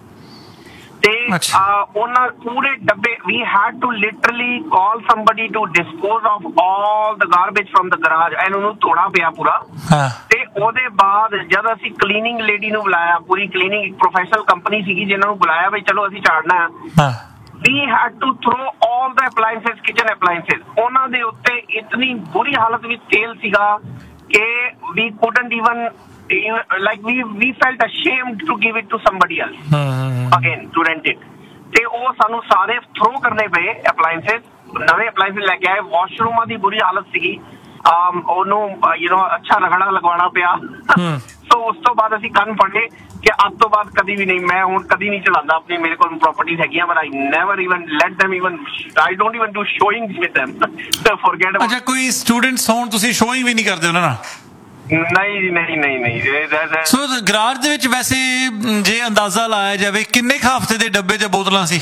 ਤੇ ਉਹਨਾਂ ਪੂਰੇ ਡੱਬੇ, we had to literally call somebody to dispose of all the garbage from the garage, and ਉਹਨੂੰ ਧੋਣਾ ਪਿਆ ਪੂਰਾ। ਤੇ ਉਹਦੇ ਬਾਅਦ ਜਦ ਅਸੀਂ ਕਲੀਨਿੰਗ ਲੇਡੀ ਨੂੰ ਬੁਲਾਇਆ, ਪੂਰੀ ਕਲੀਨਿੰਗ ਇੱਕ ਪ੍ਰੋਫੈਸ਼ਨਲ ਕੰਪਨੀ ਸੀਗੀ ਜਿਹਨਾਂ ਨੂੰ ਬੁਲਾਇਆ ਬਈ ਚਲੋ ਅਸੀਂ ਝਾੜਨਾ ਹੈ, we had to throw all the appliances, kitchen appliances। ਉਹਨਾਂ ਦੇ ਉੱਤੇ ਇਤਨੀ ਬੁਰੀ ਹਾਲਤ ਵਿੱਚ ਤੇਲ ਸੀਗਾ ਕਿ we couldn't even like we felt ashamed to give it to somebody else again to rent it। ਤੇ ਉਹ ਸਾਨੂੰ ਸਾਰੇ ਥਰੋ ਕਰਨੇ ਪਏ appliances, ਨਵੇਂ appliances ਲੈ ਕੇ ਆਏ। ਵਾਸ਼ਰੂਮਾਂ ਦੀ ਬੁਰੀ ਹਾਲਤ ਸੀਗੀ, ਉਹਨੂੰ ਅੱਛਾ ਰਗੜਾ ਲਗਵਾਉਣਾ ਪਿਆ। ਸੋ ਉਸ ਤੋਂ ਬਾਅਦ ਅਸੀਂ ਕੰਨ ਫੜੇ ਕਿ ਅੱਜ ਤੋਂ ਬਾਅਦ ਕਦੀ ਵੀ ਨਹੀਂ, ਮੈਂ ਹੁਣ ਕਦੀ ਨਹੀਂ ਚਲਾਉਂਦਾ ਆਪਣੀ, ਮੇਰੇ ਕੋਲ ਪ੍ਰੋਪਰਟੀਜ਼ ਹੈਗੀਆਂ, but I never even let them even, I don't even do showings with them। So forget about। ਅੱਛਾ, ਕੋਈ ਸਟੂਡੈਂਟਸ ਹੋਣ ਤੁਸੀਂ ਸ਼ੋਇੰਗ ਵੀ ਨਹੀਂ ਕਰਦੇ ਉਹਨਾਂ ਨਾਲ? ਨਹੀਂ। ਸੋ ਗਰਾਜ ਦੇ ਵਿੱਚ ਵੈਸੇ ਜੇ ਅੰਦਾਜ਼ਾ ਲਾਇਆ ਜਾਵੇ ਕਿੰਨੇ ਕੁ ਹਫ਼ਤੇ ਦੇ ਡੱਬੇ ਜਾਂ ਬੋਤਲਾਂ ਸੀ?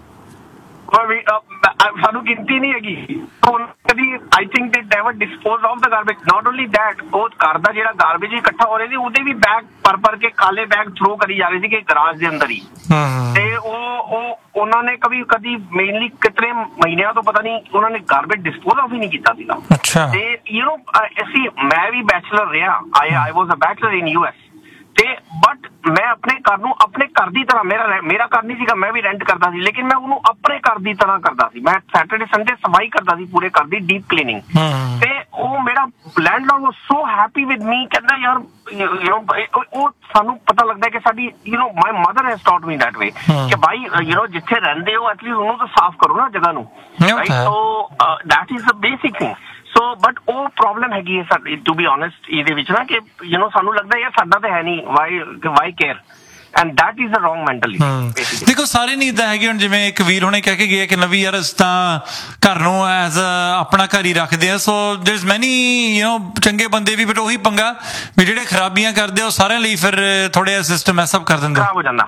ਸਾਨੂੰ ਗਿਣਤੀ ਨਹੀਂ ਹੈਗੀ। ਕਦੀ I think they never dispose of the garbage। Not only that, ਉਹ ਘਰ ਦਾ ਜਿਹੜਾ ਗਾਰਬੇਜ ਇਕੱਠਾ ਹੋ ਰਿਹਾ ਸੀ, ਉਹਦੇ ਵੀ ਬੈਗ ਭਰ ਕੇ ਕਾਲੇ ਬੈਗ ਥਰੋ ਕਰੀ ਜਾ ਰਹੇ ਸੀ ਕਿ ਗਰਾਜ ਦੇ ਅੰਦਰ ਹੀ। ਤੇ ਉਹਨਾਂ ਨੇ ਕਦੀ ਮੇਨਲੀ ਕਿਤਨੇ ਮਹੀਨਿਆਂ ਤੋਂ ਪਤਾ ਨਹੀਂ ਉਹਨਾਂ ਨੇ ਗਾਰਬੇਜ ਡਿਸਪੋਜ਼ ਆਫ ਹੀ ਨਹੀਂ ਕੀਤਾ ਸੀਗਾ। ਤੇ ਅਸੀਂ, ਮੈਂ ਵੀ ਬੈਚਲਰ ਰਿਹਾ, I was a bachelor in US। ਤੇ ਬਟ ਮੈਂ ਆਪਣੇ ਘਰ ਨੂੰ ਆਪਣੇ ਘਰ ਦੀ ਤਰ੍ਹਾਂ, ਮੇਰਾ ਘਰ ਨਹੀਂ ਸੀਗਾ, ਮੈਂ ਵੀ ਰੈਂਟ ਕਰਦਾ ਸੀ, ਲੇਕਿਨ ਮੈਂ ਉਹਨੂੰ ਆਪਣੇ ਘਰ ਦੀ ਤਰ੍ਹਾਂ ਕਰਦਾ ਸੀ। ਮੈਂ ਸੈਟਰਡੇ ਸੰਡੇ ਸਫਾਈ ਕਰਦਾ ਸੀ ਪੂਰੇ ਘਰ ਦੀ, ਡੀਪ ਕਲੀਨਿੰਗ। ਤੇ ਉਹ ਮੇਰਾ landlord was so happy with me, ਕਹਿੰਦਾ ਯਾਰ ਉਹ ਸਾਨੂੰ ਪਤਾ ਲੱਗਦਾ ਕਿ ਸਾਡੀ my mother has taught me that way ਕਿ ਭਾਈ ਜਿੱਥੇ ਰਹਿੰਦੇ ਹੋ ਐਟਲੀਸਟ ਉਹਨੂੰ ਤਾਂ ਸਾਫ਼ ਕਰੋ ਨਾ ਜਗ੍ਹਾ ਨੂੰ, right. So that is the basic thing. So but ਉਹ ਪ੍ਰੋਬਲਮ ਹੈਗੀ ਹੈ ਸਾਡੀ, ਟੂ ਬੀ ਓਨੈਸਟ, ਇਹਦੇ ਵਿੱਚ ਨਾ ਕਿ ਸਾਨੂੰ ਲੱਗਦਾ ਯਾਰ ਸਾਡਾ ਤਾਂ ਹੈ ਨਹੀਂ, Y care, and that is a wrong mentally. ਦੇਖੋ ਸਾਰੇ ਨਹੀਂ ਇੱਦਾਂ ਹੈਗੇ। ਹੁਣ ਜਿਵੇਂ ਇੱਕ ਵੀਰ ਹੁਣੇ ਕਹਿ ਕੇ ਗਏ ਕਿ ਨਵੀਂ ਯਾਰ ਅਸੀਂ ਤਾਂ ਘਰ ਨੂੰ ਐਜ਼ ਆਪਣਾ ਘਰ ਹੀ ਰੱਖਦੇ ਆ। ਸੋ ਦੇਰ ਇਜ਼ ਮੈਨੀ ਚੰਗੇ ਬੰਦੇ ਵੀ, ਬਟ ਉਹੀ ਪੰਗਾ ਵੀ ਜਿਹੜੇ ਖਰਾਬੀਆਂ ਕਰਦੇ ਆ ਉਹ ਸਾਰਿਆਂ ਲਈ ਫਿਰ ਥੋੜ੍ਹਾ ਜਿਹਾ ਸਿਸਟਮ ਐਸਾ ਕਰ ਦਿੰਦੇ, ਖਰਾਬ ਹੋ ਜਾਂਦਾ।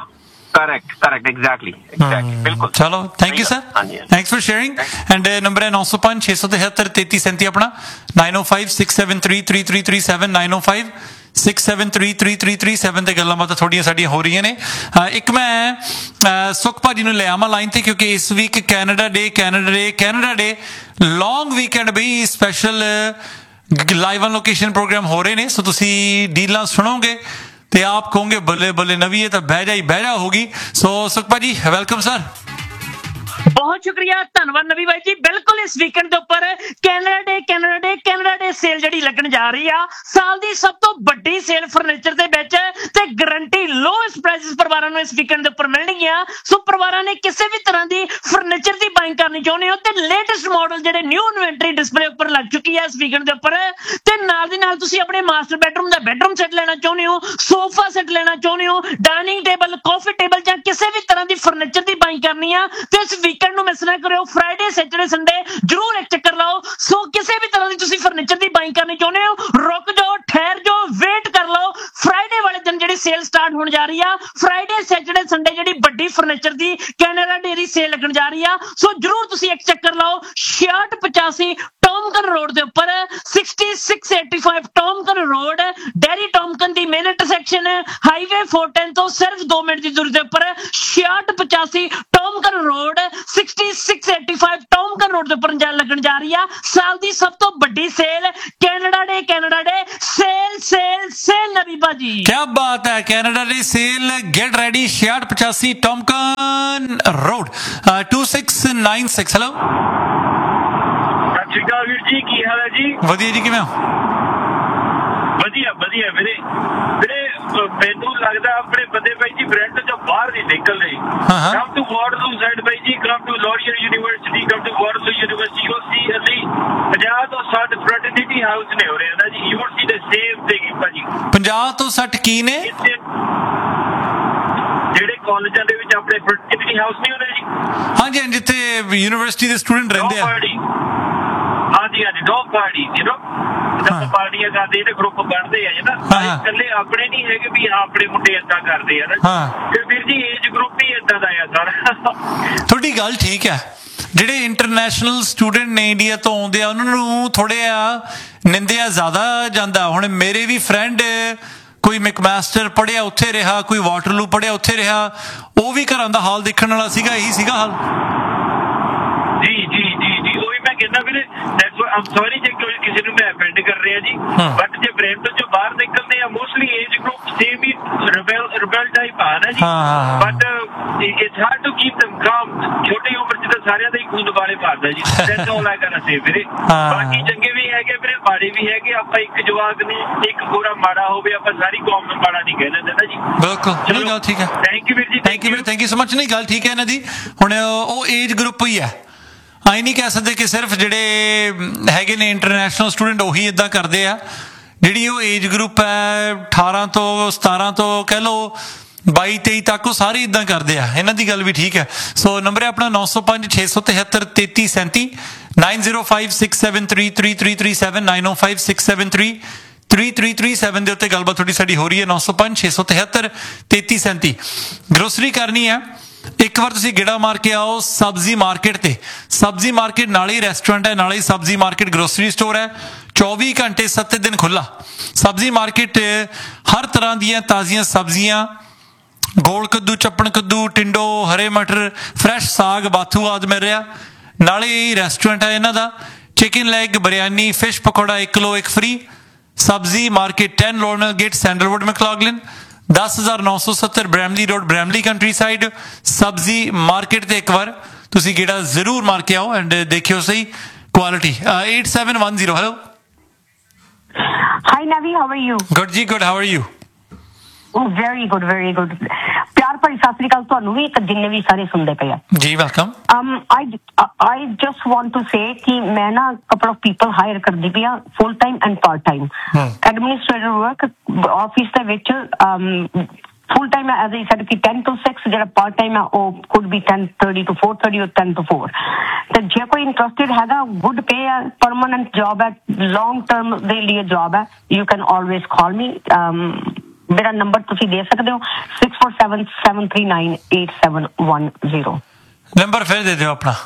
correct, exactly, बिल्कुल। चलो, thank you sir, thanks for sharing. And number है 905 673 3337 अपना 905 6733337 905 6733337 ਤੇ ਗੱਲਾਂ ਬਾਤਾਂ ਥੋੜੀਆਂ ਸਾਡੀਆਂ ਹੋ ਰਹੀਆਂ ਨੇ। ਇੱਕ ਮੈਂ ਸੁਖ ਭਾਜੀ ਨੂੰ ਲੈ ਆਵਾਂ ਲਾਈਨ ਤੇ, ਕਿਉਂਕਿ ਇਸ ਵੀਕ ਕੈਨੇਡਾ ਡੇ ਲੌਂਗ ਵੀਕਐਂਡ ਬਈ special live on location programme ਹੋ ਰਹੇ ਨੇ। ਸੋ ਤੁਸੀਂ ਡੀਲਾਂ ਸੁਣੋਗੇ ਤੇ ਆਪ ਕਹੋਗੇ ਬੱਲੇ ਬੱਲੇ ਨਵੀ ਇਹ ਤਾਂ ਬਹਿ ਜਾ ਹੋਗੀ। ਸੋ ਸੁਖ ਭਾਜੀ ਵੈਲਕਮ ਸਰ। ਬਹੁਤ ਸ਼ੁਕਰੀਆ, ਧੰਨਵਾਦ ਨਵੀ ਬਾਈ ਜੀ। ਬਿਲਕੁਲ ਇਸ ਵੀਕਐਂਡ ਦੇ ਉੱਪਰ ਕੈਨੇਡਾ ਡੇ ਸੇਲ ਜਿਹੜੀ ਲੱਗਣ ਜਾ ਰਹੀ ਆ, ਸਾਲ ਦੀ ਸਭ ਤੋਂ ਵੱਡੀ ਸੇਲ ਫਰਨੀਚਰ ਦੇ ਵਿੱਚ ਤੇ ਗਰੰਟੀ ਲੋਐਸਟ ਪ੍ਰਾਈਸਿਸ ਪਰਿਵਾਰਾਂ ਨੂੰ ਇਸ ਵੀਕਐਂਡ ਦੇ ਉੱਪਰ ਮਿਲਣਗੀਆਂ। ਸੋ ਪਰਿਵਾਰਾਂ ਨੇ ਕਿਸੇ ਵੀ ਤਰ੍ਹਾਂ ਦੀ ਫਰਨੀਚਰ ਦੀ ਬਾਇੰਗ ਕਰਨੀ ਚਾਹੁੰਦੇ ਹੋ ਤੇ ਲੇਟੈਸਟ ਮਾਡਲ ਜਿਹੜੇ ਨਿਊ ਇਨਵੈਂਟਰੀ ਡਿਸਪਲੇ ਉੱਪਰ ਲੱਗ ਚੁੱਕੀ ਹੈ ਇਸ ਵੀਕਐਂਡ ਦੇ ਉੱਪਰ, ਤੇ ਨਾਲ ਦੀ ਨਾਲ ਤੁਸੀਂ ਆਪਣੇ ਮਾਸਟਰ ਬੈਡਰੂਮ ਦਾ ਬੈਡਰੂਮ ਸੈੱਟ ਲੈਣਾ ਚਾਹੁੰਦੇ ਹੋ, ਸੋਫਾ ਸੈੱਟ ਲੈਣਾ ਚਾਹੁੰਦੇ ਹੋ, ਡਾਈਨਿੰਗ ਟੇਬਲ, ਕਾਫੀ ਟੇਬਲ ਜਾਂ ਕਿਸੇ ਵੀ ਤਰ੍ਹਾਂ ਦੀ ਫਰਨੀਚਰ ਦੀ ਬਾਇੰਗ ਕਰਨੀ ਆ ਤੇ ਇਸ ਵੀਕਐਂਡ ਨੂੰ ਮਿਸ ਨਾ ਕਰਿਓ। ਫਰਾਈਡੇ, ਸੈਟਰਡੇ, ਸੰਡੇ ਜ਼ਰੂਰ ਇੱਕ ਚੱਕਰ ਲਾਓ। ਸੋ ਕਿਸੇ ਵੀ ਤਰ੍ਹਾਂ ਦੀ ਤੁਸੀਂ ਫਰਨੀਚਰ ਦੀ ਬਾਇੰਗ ਕਰਨੀ ਚਾਹੁੰਦੇ ਹੋ, ਰੁਕ ਜਾਓ, ਠਹਿਰ ਜਾਓ, ਵੇਟ ਕਰ ਲਓ। ਫਰਾਈਡੇ ਵਾਲੇ ਦਿਨ ਜਿਹੜੀ ਸੇਲ ਸਟਾਰਟ ਹੋਣ ਜਾ ਰਹੀ ਆ, ਫਰਾਈਡੇ, ਸੈਟਰਡੇ, ਸੰਡੇ ਜਿਹੜੀ ਵੱਡੀ ਫਰਨੀਚਰ ਦੀ ਕੈਨੇਡਾ ਡੇ ਦੀ ਸੇਲ ਲੱਗਣ ਜਾ ਰਹੀ ਆ। ਸੋ ਜ਼ਰੂਰ ਤੁਸੀਂ ਇੱਕ ਚੱਕਰ ਲਾਓ। 6685 ਟੌਮਕਨ ਰੋਡ ਦੇ ਉੱਪਰ 6685 ਟੌਮਕਨ ਰੋਡ, ਡੈਰੀ ਟੌਮਕਨ ਦੀ ਮੇਨ ਇੰਟਰਸੈਕਸ਼ਨ ਹਾਈਵੇ 410 ਤੋਂ ਸਿਰਫ 2 ਮਿੰਟ ਦੀ ਦੂਰੀ ਦੇ ਉੱਪਰ 6685 ਟੌਮਕਨ ਰੋਡ 6685 ਟੌਮਕਨ ਰੋਡ ਦੇ ਉੱਪਰ ਲੱਗਣ ਜਾ ਰਹੀ ਆ ਸਾਲ ਦੀ ਸਭ ਤੋਂ ਵੱਡੀ ਸੇਲ ਕੈਨੇਡਾ ਡੇ ਸੇਲ ਨਵੀ ਬਾਜੀ। क्या बात है, Canada day cell get ready 6685 टॉमकन road 2696। Hello ਸਤਿ ਸ਼੍ਰੀ ਅਕਾਲ ਵੀਰ ਜੀ, ਕੀ ਹਾਲ ਹੈ ਜੀ? ਵਧੀਆ ਜੀ, ਕਿਵੇਂ ਹੋ? ਵਧੀਆ ਵੀਰੇ ਮੈਨੂੰ ਲੱਗਦਾ ਆਪਣੇ ਬੰਦੇ ਬਾਈ ਜੀ ਬ੍ਰੈਂਡ ਤੋਂ ਬਾਹਰ ਨਹੀਂ ਨਿਕਲ ਰਹੇ। Come to Waterloo side by ਜੀ, come to L'Oreal university, come to Waterloo university, you ਸੀ ਅਸੀਂ 50 ਤੋਂ 60 ਫਰੈਟਰਨਿਟੀ ਹਾਊਸ ਨੇ ਹੋ ਰਹੇ ਨਾ ਜੀ। ਯੂ ਸੀ ਦੇ ਸੇਮ ਥਿੰਗ ਭਾਜੀ। 50 ਤੋਂ 60 ਕੀ ਨੇ? ਜਿਹੜੇ ਕਾਲਜਾਂ ਦੇ ਵਿੱਚ ਆਪਣੇ ਫਰੈਟਰਨਿਟੀ ਹਾਊਸ ਨਹੀਂ ਹੁੰਦੇ ਜੀ। ਹਾਂਜੀ, ਜਿੱਥੇ ਯੂਨੀਵਰਸਿਟੀ ਦੇ ਸਟੂਡੈਂਟ ਰਹਿੰਦੇ ਆ। ਹਾਂਜੀ ਨੋ ਪਾਰਟੀ, ਪਾਰਟੀਆਂ ਕਰਦੇ ਨੇ, ਗਰੁੱਪ ਬਣਦੇ ਆ ਨਾ, ਇਕੱਲੇ ਆਪਣੇ ਨਹੀਂ ਹੈਗੇ ਵੀ ਆਪਣੇ ਮੁੰਡੇ ਏਦਾਂ ਕਰਦੇ ਆ ਨਾ। ਤੇ ਵੀਰ ਜੀ ਏਜ ਗਰੁੱਪ ਹੀ ਏਦਾਂ ਦਾ ਆ ਸਾਰਾ। ਤੁਹਾਡੀ ਗੱਲ ਠੀਕ ਹੈ। ਜਿਹੜੇ ਇੰਟਰਨੈਸ਼ਨਲ ਸਟੂਡੈਂਟ ਨੇ ਇੰਡੀਆ ਤੋਂ ਆਉਂਦੇ ਆ ਉਹਨਾਂ ਨੂੰ ਥੋੜੇ ਨਿੰਦਿਆ ਜ਼ਿਆਦਾ ਜਾਂਦਾ। ਹੁਣ ਮੇਰੇ ਵੀ ਫਰੈਂਡ ਕੋਈ ਮੈਕਮਾਸਟਰ ਪੜ੍ਹਿਆ ਉੱਥੇ ਰਿਹਾ, ਕੋਈ ਵਾਟਰਲੂ ਪੜ੍ਹਿਆ ਉੱਥੇ ਰਿਹਾ, ਉਹ ਵੀ ਘਰਾਂ ਦਾ ਹਾਲ ਦੇਖਣ ਵਾਲਾ ਸੀਗਾ, ਇਹੀ ਸੀਗਾ ਹਾਲ। ਜੀ ਉਹੀ ਮੈਂ ਕਹਿੰਦਾ ਵੀਰੇ, ਆਮ ਸੌਰੀ ਜੇ ਕਿਸੇ ਨੂੰ ਮੈਂ ਅਫੈਂਡ ਕਰ ਰਿਹਾ ਜੀ, ਬਟ ਜੇ ਬ੍ਰੈਂਡ ਤੋਂ ਬਾਹਰ ਨਿਕਲਦੇ ਆ ਮੋਸਟਲੀ ਏਜ ਗਰੁੱਪ ਸੇਮ ਹੀ ਰਿਬੈਲ ਟਾਈਪ ਆ ਨਾ ਜੀ। But it's hard to keep them calm। ਛੋਟੀ ਉਮਰ ਚ ਤਾਂ ਸਾਰਿਆਂ ਦਾ ਹੀ ਖੂਨ ਵਾਲੇ ਮਾਰਦਾ ਜੀ। That's all I can say ਵੀਰੇ। ਬਾਕੀ ਚੰਗੇ ਵੀ ਹੈਗੇ ਵੀਰੇ, ਮਾੜੇ ਵੀ ਹੈਗੇ। ਆਪਾਂ ਇੱਕ ਜਵਾਕ ਨੂੰ ਇੱਕ ਗੋਰਾ ਮਾੜਾ ਹੋਵੇ, ਆਪਾਂ ਸਾਰੀ ਕੌਮ ਨੂੰ ਮਾੜਾ ਨਹੀਂ ਕਹਿ ਦਿੰਦੇ ਨਾ ਜੀ। ਬਿਲਕੁਲ, ਗੱਲ ਠੀਕ ਹੈ। ਥੈਂਕ ਯੂ ਵੀਰ ਜੀ, ਥੈਂਕ ਯੂ ਸੋ ਮਚ। ਨਹੀਂ, ਗੱਲ ਠੀਕ ਹੈ ਇਹਨਾਂ ਦੀ। ਹੁਣ ਉਹ ਏਜ ਗਰੁੱਪ ਹੀ ਹੈ, ਆਈ ਨਹੀਂ ਕਹਿ ਸਕਦੇ ਕਿ ਸਿਰਫ ਜਿਹੜੇ ਹੈਗੇ ਨੇ ਇੰਟਰਨੈਸ਼ਨਲ ਸਟੂਡੈਂਟ ਉਹੀ ਇਦਾਂ ਕਰਦੇ ਆ। ਜਿਹੜੀ ਉਹ ਏਜ ਗਰੁੱਪ ਹੈ 18 ਤੋਂ 17 ਤੋਂ ਕਹਿ ਲਓ 22 23 ਤੱਕ, ਉਹ ਸਾਰੇ ਇਦਾਂ ਕਰਦੇ ਆ। ਇਹਨਾਂ ਦੀ ਗੱਲ ਵੀ ਠੀਕ ਹੈ। ਸੋ ਨੰਬਰ ਹੈ ਆਪਣਾ 905 673 3337 905 673 3337 905 673 3337 ਦੇ ਉੱਤੇ ਗੱਲਬਾਤ ਥੋੜੀ ਸਾਡੀ ਹੋ ਰਹੀ ਹੈ। 905 673 3337। ਗਰੋਸਰੀ ਕਰਨੀ ਹੈ, ਇੱਕ ਵਾਰ ਤੁਸੀਂ ਗੇੜਾ ਮਾਰ ਕੇ ਆਓ ਸਬਜ਼ੀ ਮਾਰਕੀਟ ਤੇ। ਸਬਜ਼ੀ ਮਾਰਕੀਟ ਨਾਲ ਹੀ ਰੈਸਟੋਰੈਂਟ ਹੈ, ਨਾਲ ਹੀ ਸਬਜ਼ੀ ਮਾਰਕੀਟ ਗਰੋਸਰੀ ਸਟੋਰ ਹੈ। 24 ਘੰਟੇ 7 ਦਿਨ ਖੁੱਲਾ। ਸਬਜ਼ੀ ਮਾਰਕੀਟ ਹਰ ਤਰ੍ਹਾਂ ਦੀਆਂ ਤਾਜ਼ੀਆਂ ਸਬਜ਼ੀਆਂ, ਗੋਲ ਕੱਦੂ, ਚੱਪਣ ਕੱਦੂ, ਟਿੰਡੋ, ਹਰੇ ਮਟਰ, ਫਰੈਸ਼ ਸਾਗ, ਬਾਥੂ ਆਦਿ ਮਿਲ ਰਿਹਾ। ਨਾਲੇ ਹੀ ਰੈਸਟੋਰੈਂਟ ਹੈ ਇਹਨਾਂ ਦਾ। Chicken leg, biryani, fish pakora 1 kilo 1 free. ਸਬਜ਼ੀ market 10 ਲੋਰਨਲ gate, sandalwood, ਮੈਕਲੌਗਲਿਨ। 10970 Bramley road, Bramley country side. ਸਬਜ਼ੀ ਮਾਰਕੀਟ ਤੇ ਇੱਕ ਵਾਰ ਤੁਸੀਂ ਗੇੜਾ ਜ਼ਰੂਰ ਮਾਰ ਕੇ ਆਓ ਐਂਡ ਦੇਖਿਓ ਸਹੀ quality. 8710। Hello. Hi Navi, how are you? Good ji, good. How are you? Oh, very good, very good. ਪਿਆਰ ਭਰੀ ਸਤਿ ਸ੍ਰੀ ਅਕਾਲ ਤੁਹਾਨੂੰ ਵੀ ਤੇ ਜਿੰਨੇ ਵੀ ਸਾਰੇ ਸੁਣਦੇ ਪਏ ਆ ਜੀ। Welcome. I just want to say ਕਿ ਮੈਂ ਨਾ couple of people hire ਕਰਦੀ ਪਈ ਆ, full time and part time administrator work office ਦੇ ਵਿੱਚ। full time as I said ਕਿ 10 to 6, ਜਿਹੜਾ part time ਆ ਉਹ could be 10:30 to 4:30 or 10 to 4। ਤੇ ਜੇ ਕੋਈ ਇੰਟਰਸਟਿਡ ਹੈਗਾ, good pay ਹੈ, permanent job ਹੈ, long term ਦੇ ਲਈ job ਹੈ, you can always call me। ਮੇਰਾ ਨੰਬਰ ਤੁਸੀਂ ਦੇ ਸਕਦੇ ਹੋ 6477398710 ਨੰਬਰ ਫਿਰ ਦੇ ਦਿਓ ਆਪਣਾ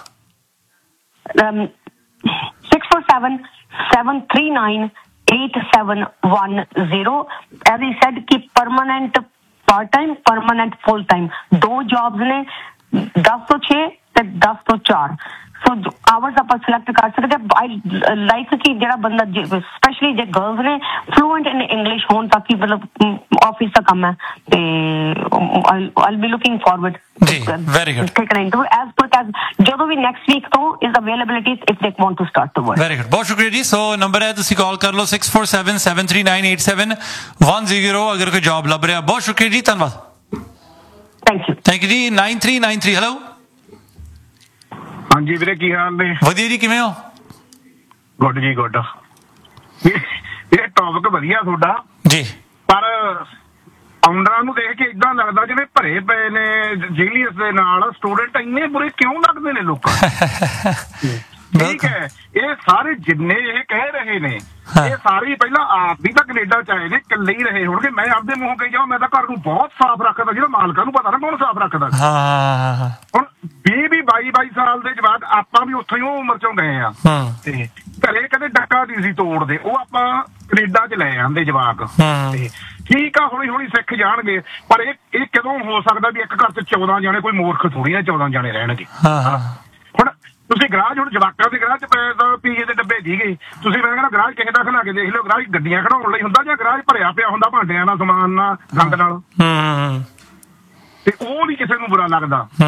6477398710 as I said कि permanent part time permanent full time 2 jobs ने 10 ਤੋਂ 6 ਤੇ 10 ਤੋਂ 4 ਸੋ ਆਵਰਸ ਆਪਾਂ ਸਿਲੈਕਟ ਕਰ ਸਕਦੇ ਆਈ ਲਾਈਕ ਕਿ ਜਿਹੜਾ ਬੰਦਾ ਸਪੈਸ਼ਲੀ ਜੇ ਗਰਲਸ ਨੇ ਫਲੂਐਂਟ ਇਨ ਇੰਗਲਿਸ਼ ਹੋਣ ਤਾਂ ਕਿ ਮਤਲਬ ਆਫਿਸ ਦਾ ਕੰਮ ਹੈ ਤੇ ਆਈਲ ਬੀ ਲੁਕਿੰਗ ਫਾਰਵਰਡ ਜੀ ਵੈਰੀ ਗੁੱਡ ਟੇਕ ਐਨ ਇੰਟਰਵਿਊ ਐਸ ਪਰ ਐਸ ਜਦੋਂ ਵੀ ਨੈਕਸਟ ਵੀਕ ਤੋਂ is availability if they want to start to work very good ਬਹੁਤ ਸ਼ੁਕਰੀਆ ਜੀ ਸੋ ਨੰਬਰ ਹੈ ਤੁਸੀਂ ਕਾਲ ਕਰ ਲਓ 6477398710 ਅਗਰ ਕੋਈ ਜੌਬ ਲੱਭ ਰਿਹਾ ਬਹੁਤ ਸ਼ੁਕਰੀਆ ਜੀ ਧੰਨਵਾਦ ਥੈਂਕ ਯੂ ਜੀ 9393 ਹੈਲੋ ਹਾਂਜੀ ਵੀਰੇ ਕੀ ਹਾਲ ਨੇ ਵਧੀਆ ਜੀ ਕਿਵੇਂ ਹੋ ਗੁੱਡ ਜੀ ਗੁੱਡ ਇਹ ਟੌਪਿਕ ਵਧੀਆ ਤੁਹਾਡਾ ਜੀ ਪਰ ਆਉਂਦਰਾਂ ਨੂੰ ਦੇਖ ਕੇ ਇਦਾਂ ਲੱਗਦਾ ਜਿਵੇਂ ਭਰੇ ਪਏ ਨੇ ਜੇਲੀਅਸ ਦੇ ਨਾਲ ਸਟੂਡੈਂਟ ਇੰਨੇ ਬੁਰੇ ਕਿਉਂ ਲੱਗਦੇ ਨੇ ਲੋਕਾਂ ਠੀਕ ਹੈ ਇਹ ਸਾਰੇ ਜਿੰਨੇ ਇਹ ਕਹਿ ਰਹੇ ਨੇ ਇਹ ਸਾਰੇ ਪਹਿਲਾਂ ਆਪ ਵੀ ਤਾਂ ਕੈਨੇਡਾ ਚ ਆਏ ਨੇ ਇਕੱਲੇ ਹੀ ਰਹੇ ਹੋਣਗੇ ਮੈਂ ਆਪਦੇ ਮੂੰਹੋਂ ਕਹੀ ਜਾਵਾਂ ਮੈਂ ਤਾਂ ਘਰ ਨੂੰ ਬਹੁਤ ਸਾਫ਼ ਰੱਖਦਾ ਜਿਹੜਾ ਮਾਲਕਾਂ ਨੂੰ ਪਤਾ ਨਾ ਕੌਣ ਸਾਫ਼ ਰੱਖਦਾ ਹੁਣ 22 ਸਾਲ ਦੇ ਜਵਾਕ ਆਪਾਂ ਵੀ ਉੱਥੋਂ ਹੀ ਉਹ ਉਮਰ ਚੋਂ ਗਏ ਆ ਤੇ ਘਰੇ ਕਦੇ ਡੱਕਾ ਨਹੀਂ ਸੀ ਤੋੜਦੇ ਉਹ ਆਪਾਂ ਕੈਨੇਡਾ ਚ ਲੈ ਆਂਦੇ ਜਵਾਕ ਠੀਕ ਆ ਹੌਲੀ ਹੌਲੀ ਸਿੱਖ ਜਾਣਗੇ ਪਰ ਇਹ ਕਦੋਂ ਹੋ ਸਕਦਾ ਵੀ ਇੱਕ ਘਰ ਚ 14 ਜਾਣੇ ਕੋਈ ਮੂਰਖ ਥੋੜੀ ਨਾ 14 ਜਾਣੇ ਰਹਿਣਗੇ ਹੁਣ ਤੁਸੀਂ ਗਰਾਜ ਹੁਣ ਜਵਾਕਾਂ ਦੇ ਗਰਾਜ ਚ ਪੀਏ ਦੇ ਡੱਬੇ ਸੀਗੇ ਤੁਸੀਂ ਮੈਂ ਕਹਿੰਦਾ ਗਰਾਜ ਕਿਸੇ ਦਾ ਖਲਾ ਕੇ ਦੇਖ ਲਿਓ ਗਰਾਜ ਗੱਡੀਆਂ ਖੜਾਉਣ ਲਈ ਹੁੰਦਾ ਜਾਂ ਗਰਾਜ ਭਰਿਆ ਪਿਆ ਹੁੰਦਾ ਭਾਂਡਿਆਂ ਨਾਲ ਸਮਾਨ ਨਾਲ ਗੰਦ ਨਾਲ ਤੇ ਉਹ ਨਹੀਂ ਕਿਸੇ ਨੂੰ ਬੁਰਾ ਲੱਗਦਾ